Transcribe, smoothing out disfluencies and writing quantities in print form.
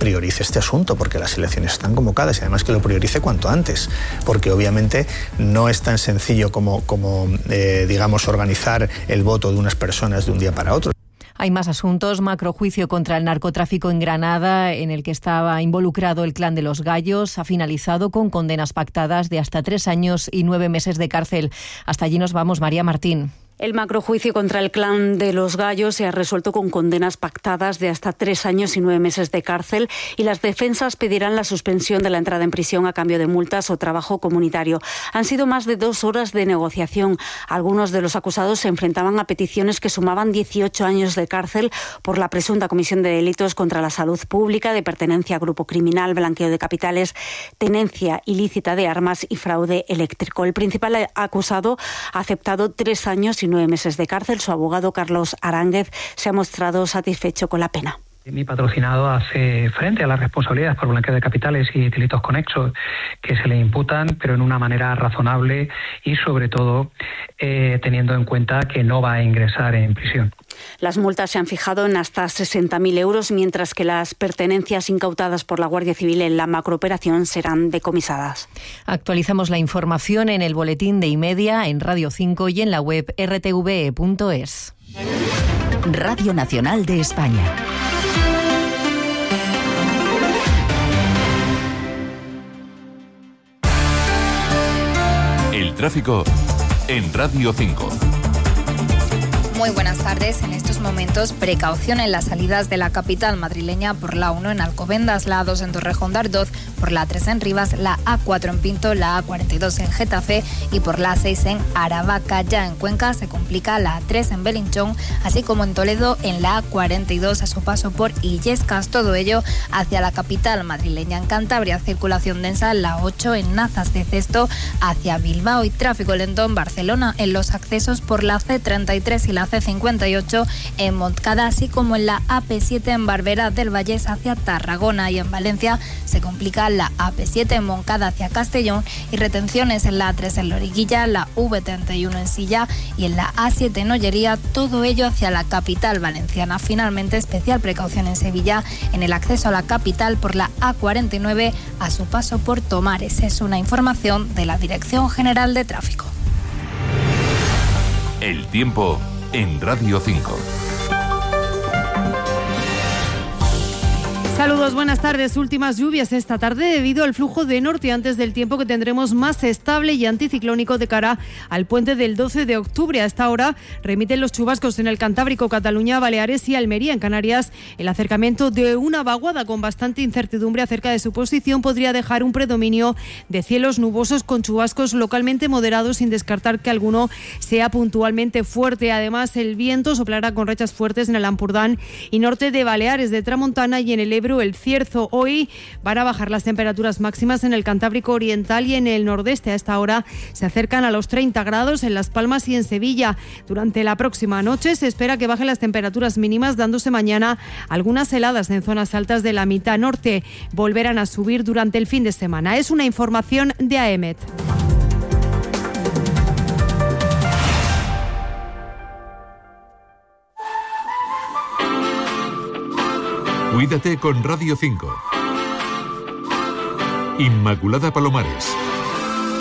priorice este asunto, porque las elecciones están convocadas, y además que lo priorice cuanto antes, porque obviamente no es tan sencillo como digamos, organizar el voto de unas personas de un día para otro. Hay más asuntos. Macrojuicio contra el narcotráfico en Granada, en el que estaba involucrado el Clan de los Gallos, ha finalizado con condenas pactadas de hasta 3 años y 9 meses de cárcel. Hasta allí nos vamos, María Martín. El macrojuicio contra el Clan de los Gallos se ha resuelto con condenas pactadas de hasta 3 años y 9 meses de cárcel, y las defensas pedirán la suspensión de la entrada en prisión a cambio de multas o trabajo comunitario. Han sido más de 2 horas de negociación. Algunos de los acusados se enfrentaban a peticiones que sumaban 18 años de cárcel por la presunta comisión de delitos contra la salud pública, de pertenencia a grupo criminal, blanqueo de capitales, tenencia ilícita de armas y fraude eléctrico. El principal acusado ha aceptado 3 años y 9 meses de cárcel. Su abogado, Carlos Aránguez, se ha mostrado satisfecho con la pena. Mi patrocinado hace frente a las responsabilidades por blanqueo de capitales y delitos conexos que se le imputan, pero en una manera razonable y, sobre todo, teniendo en cuenta que no va a ingresar en prisión. Las multas se han fijado en hasta 60.000 euros, mientras que las pertenencias incautadas por la Guardia Civil en la macrooperación serán decomisadas. Actualizamos la información en el boletín de Y-Media, en Radio 5 y en la web rtve.es. Radio Nacional de España. El tráfico en Radio 5. Muy buenas tardes. En estos momentos, precaución en las salidas de la capital madrileña por la 1 en Alcobendas, la A2 en Torrejón de Ardoz, por la A3 en Rivas, la A4 en Pinto, la A42 en Getafe y por la A6 en Aravaca. Ya en Cuenca se complica la A3 en Belinchón, así como en Toledo en la A42 a su paso por Illescas. Todo ello hacia la capital madrileña. En Cantabria, circulación densa en la 8 en Nazas de Cesto hacia Bilbao y tráfico lento en Barcelona en los accesos por la C33 y la C58 en Montcada, así como en la AP7 en Barberá del Vallés hacia Tarragona, y en Valencia se complica la AP7 en Moncada hacia Castellón y retenciones en la A3 en Loriguilla, la V31 en Silla y en la A7 en Ollería, todo ello hacia la capital valenciana. Finalmente, especial precaución en Sevilla en el acceso a la capital por la A49 a su paso por Tomares. Es una información de la Dirección General de Tráfico. El tiempo en Radio 5. Saludos, buenas tardes. Últimas lluvias esta tarde debido al flujo de norte antes del tiempo que tendremos más estable y anticiclónico de cara al puente del 12 de octubre. A esta hora remiten los chubascos en el Cantábrico, Cataluña, Baleares y Almería. En Canarias, el acercamiento de una vaguada con bastante incertidumbre acerca de su posición podría dejar un predominio de cielos nubosos con chubascos localmente moderados, sin descartar que alguno sea puntualmente fuerte. Además, el viento soplará con rachas fuertes en el Ampurdán y norte de Baleares, de Tramontana y en el Ebro, el Cierzo. Hoy van a bajar las temperaturas máximas en el Cantábrico Oriental y en el nordeste. A esta hora se acercan a los 30 grados en Las Palmas y en Sevilla. Durante la próxima noche se espera que bajen las temperaturas mínimas, dándose mañana algunas heladas en zonas altas de la mitad norte. Volverán a subir durante el fin de semana. Es una información de AEMET. Cuídate con Radio 5. Inmaculada Palomares.